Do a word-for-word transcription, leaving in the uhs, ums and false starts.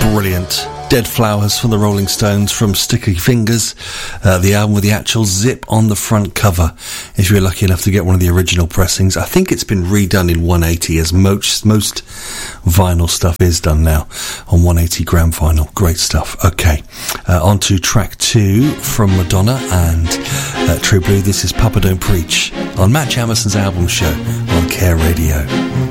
brilliant. Dead Flowers from the Rolling Stones from Sticky Fingers, uh, the album with the actual zip on the front cover. If you're lucky enough to get one of the original pressings, I think it's been redone in one eighty, as most most vinyl stuff is done now on one eighty gram vinyl. Great stuff. Okay, uh, on to track two from Madonna and uh, True Blue. This is Papa Don't Preach on Matt Jamison's album show on Care Radio.